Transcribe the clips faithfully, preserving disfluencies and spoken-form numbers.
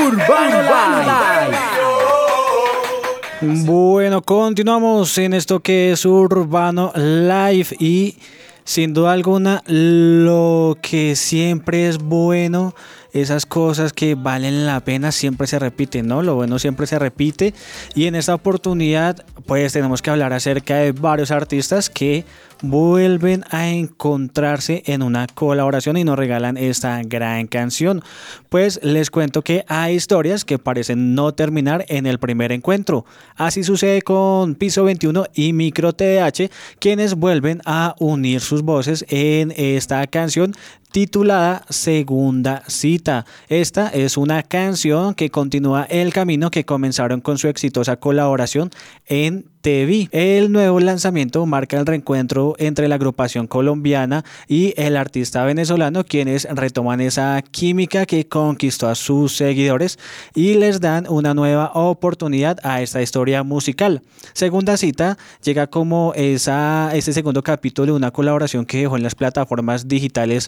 Urbano Live. Bueno, continuamos en esto que es Urbano Live y sin duda alguna lo que siempre es bueno, esas cosas que valen la pena siempre se repiten, ¿no? Lo bueno siempre se repite y en esta oportunidad pues tenemos que hablar acerca de varios artistas que vuelven a encontrarse en una colaboración y nos regalan esta gran canción. Pues les cuento que hay historias que parecen no terminar en el primer encuentro. Así sucede con Piso veintiuno y Micro T D H, quienes vuelven a unir sus voces en esta canción titulada Segunda Cita. Esta es una canción que continúa el camino que comenzaron con su exitosa colaboración en Te Vi. El nuevo lanzamiento marca el reencuentro entre la agrupación colombiana y el artista venezolano, quienes retoman esa química que conquistó a sus seguidores y les dan una nueva oportunidad a esta historia musical. Segunda Cita llega como esa, ese segundo capítulo de una colaboración que dejó en las plataformas digitales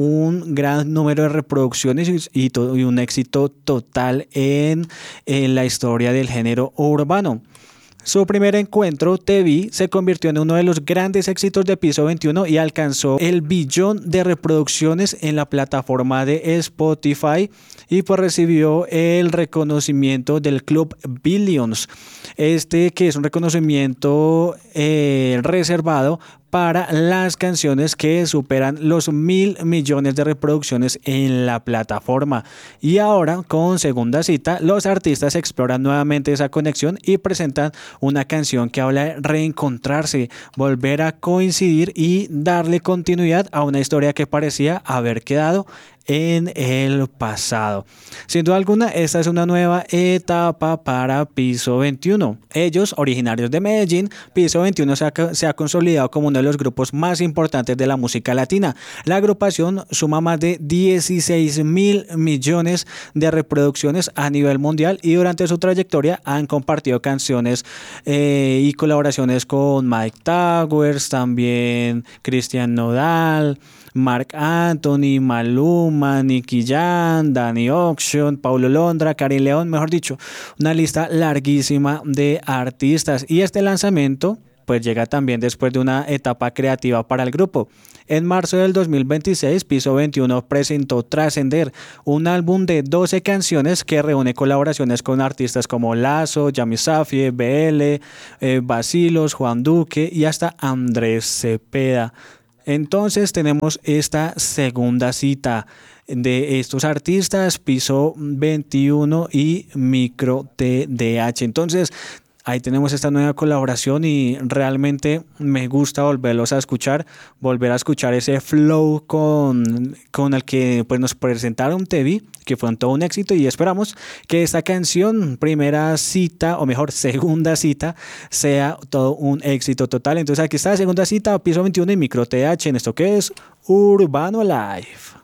un gran número de reproducciones y, y, todo, y un éxito total en, en la historia del género urbano. Su primer encuentro, Te Vi, se convirtió en uno de los grandes éxitos de Piso veintiuno y alcanzó el billón de reproducciones en la plataforma de Spotify y pues recibió el reconocimiento del Club Billions, este que es un reconocimiento eh, reservado para las canciones que superan los mil millones de reproducciones en la plataforma. Y ahora, con Segunda Cita, los artistas exploran nuevamente esa conexión y presentan una canción que habla de reencontrarse, volver a coincidir y darle continuidad a una historia que parecía haber quedado en el pasado. Sin duda alguna, esta es una nueva etapa para Piso veintiuno. Ellos, originarios de Medellín, Piso veintiuno se ha, se ha consolidado como uno de los grupos más importantes de la música latina. La agrupación suma más de dieciséis mil millones de reproducciones a nivel mundial y durante su trayectoria han compartido canciones eh, y colaboraciones con Mike Towers, también Cristian Nodal, Marc Anthony, Maluma, Nicky Jam, Danny Ocean, Paulo Londra, Karin León, mejor dicho, una lista larguísima de artistas. Y este lanzamiento pues llega también después de una etapa creativa para el grupo. En marzo del dos mil veintiséis, Piso veintiuno presentó Trascender, un álbum de doce canciones que reúne colaboraciones con artistas como Lazo, Yami Safie, B L, eh, Bacilos, Juan Duque y hasta Andrés Cepeda. Entonces tenemos esta segunda cita de estos artistas, Piso veintiuno y Micro T D H. Entonces ahí tenemos esta nueva colaboración y realmente me gusta volverlos a escuchar, volver a escuchar ese flow con, con el que pues, nos presentaron Te Vi, que fue todo un éxito y esperamos que esta canción, primera cita o mejor segunda cita, sea todo un éxito total. Entonces aquí está Segunda Cita, Piso veintiuno y Micro T D H en esto que es Urbano Live.